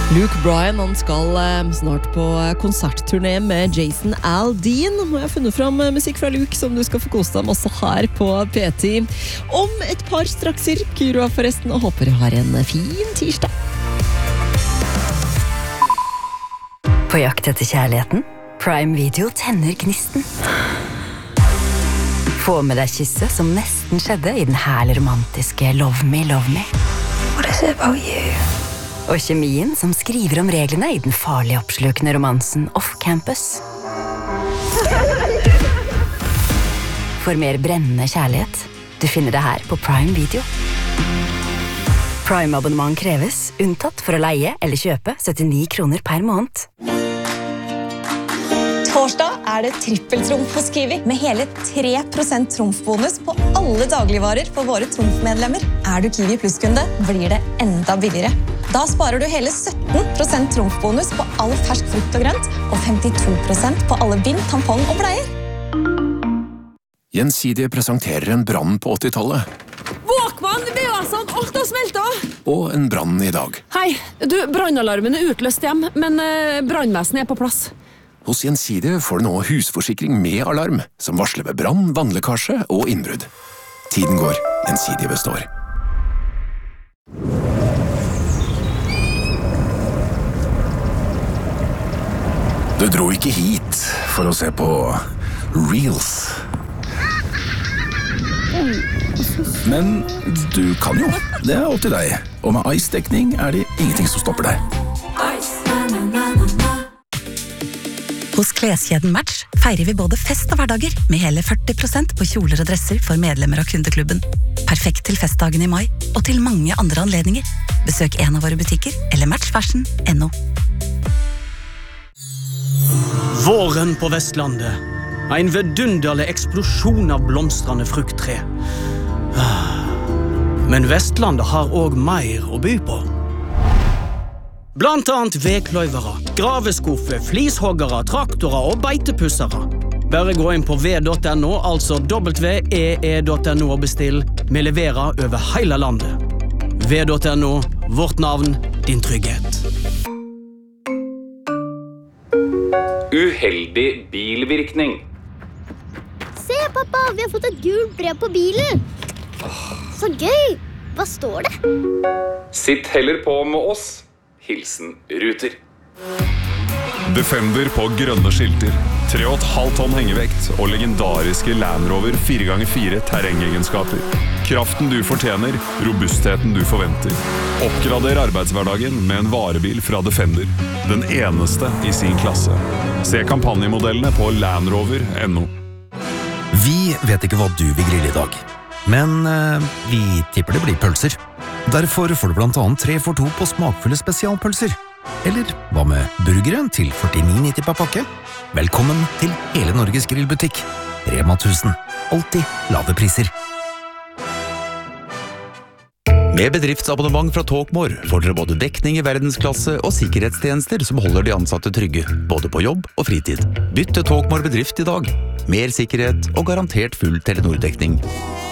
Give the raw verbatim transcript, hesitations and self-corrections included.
Luke Bryan han skal eh, snart på konsertturné med Jason Aldean. Og jeg har funnet fram musikk fra Luke som du skal få kose deg masse her på P ti. Om et par strakser, Kyrua forresten, og håper du har en fin tirsdag. På jakt etter kjærligheten? Prime Video tenner gnisten. Få med deg kysset som nesten skjedde i den herlig romantiske Love Me, Love Me. What is it about you? Og kjemien som skriver om reglene i den farlig oppslukende romansen Off-Campus. For mer brennende kjærlighet, du finner det her på Prime Video. Prime-abonnement kreves, unntatt for å leie eller kjøpe syttini kroner per måned. Torsdag er det trippeltrumf hos Kiwi, med hele tre prosent trumfbonus på alle dagligvarer for våre trumfmedlemmer. Er du Kiwi Plus-kunde, blir det enda billigere. Da sparer du hele sytten prosent trumfbonus på all fersk frukt og grønt, og femtito prosent på alle bind, tampong og bleier. Gjensidige presenterer en brann på åttitallet. Walkman, V A-sant, alt har smeltet! Og en brann i dag. Hei, du, brannalarmen er utløst hjem, men eh, brannvesenet er på plass. Hos Gjensidige får du nå husforsikring med alarm, som varsler ved brann, vannlekkasje og innbrudd. Tiden går, Gjensidige består. Du dro ikke hit for å se på Reels. Men du kan jo. Det er opp til deg. Og med Ice-dekning er det ingenting som stopper deg. Hos kleskjeden Match feirer vi både fest og hverdager med hele førti prosent på kjoler og dresser for medlemmer av kundeklubben. Perfekt til festdagen i mai og til mange andre anledninger. Besøk en av våre butikker eller matchfashion punktum no. Våren på Vestlandet. En vidunderlig eksplosjon av blomstrende frukttre. Men Vestlandet har også mer å by på. Blant annet vedkløyvere, graveskuffer, flishoggere, traktorer og beitepussere. Bare gå inn på v punktum no, altså w e e punktum no og bestill. Vi leverer over hele landet. v punktum no, vårt navn, din trygghet. Uheldig bilvirkning. Se, pappa, vi har fått et gult brev på bilen. Så gøy! Hva står det? Sitt heller på med oss. Hilsen Ruter. Defender på grønne skilter, tre komma fem tonn hengevekt og legendariske Land Rover fire ganger fire terrengegenskaper. Kraften du fortjener, robustheten du forventer. Oppgrader arbeidshverdagen med en varebil fra Defender. Den eneste i sin klasse. Se kampanjemodellene på land rover punktum no. Vi vet ikke hva du vil grille i dag, men eh, vi tipper det blir pølser. Derfor får du blant annet tre for to på smakfulle spesialpølser. Eller hva med burgeren til førtini nitti per pakke? Velkommen til hele Norges grillbutikk. Rema tusen. Alltid lave priser. Med bedriftsabonnement fra Talkmore får dere både dekning i verdensklasse og sikkerhetstjenester som holder de ansatte trygge, både på jobb og fritid. Bytt til Talkmore bedrift i dag. Mer sikkerhet og garantert full Telenor-dekning.